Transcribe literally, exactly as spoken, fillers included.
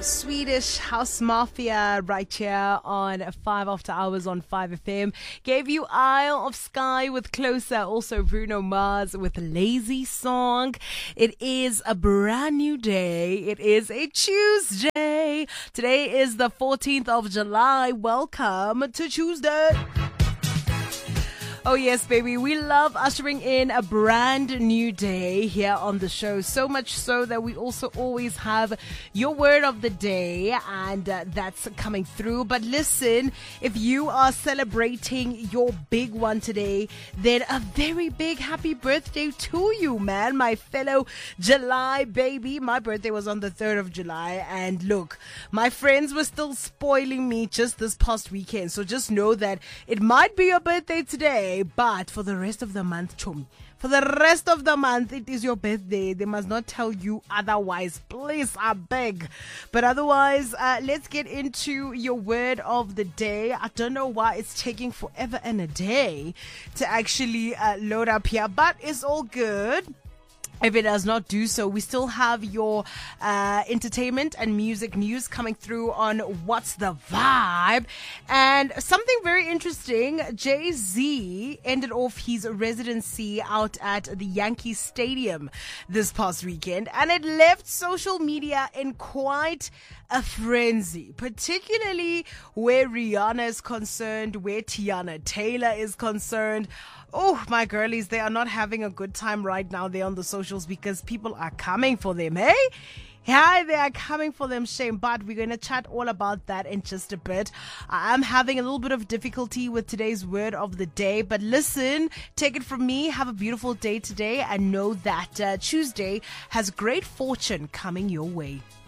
Swedish House Mafia right here on five After Hours on five F M. Gave you Isle of Skye with Closer. Also Bruno Mars with Lazy Song. It is a brand new day. It is a Tuesday. Today is the fourteenth of July. Welcome to Tuesday. Oh yes, baby. We love ushering in a brand new day here on the show. So much so that we also always have your word of the day, and uh, that's coming through. But listen, if you are celebrating your big one today, then a very big happy birthday to you, man. My fellow July baby. My birthday was on the third of July. And look, my friends were still spoiling me just this past weekend. So just know that it might be your birthday today, but for the rest of the month, Chomi, for the rest of the month, it is your birthday. They must not tell you otherwise. Please, I beg. But otherwise, uh, let's get into your word of the day. I don't know why it's taking forever and a day to actually uh, load up here, but it's all good. If it does not do so, we still have your uh, entertainment and music news coming through on What's the Vibe. And something very interesting, Jay-Z ended off his residency out at the Yankee Stadium this past weekend, and it left social media in quite a frenzy, particularly where Rihanna is concerned, where Tiana Taylor is concerned. Oh, my girlies, they are not having a good time right now. They're on the socials because people are coming for them, hey? Yeah, they are coming for them, shame. But we're going to chat all about that in just a bit. I am having a little bit of difficulty with today's word of the day. But listen, take it from me. Have a beautiful day today and know that uh, Tuesday has great fortune coming your way.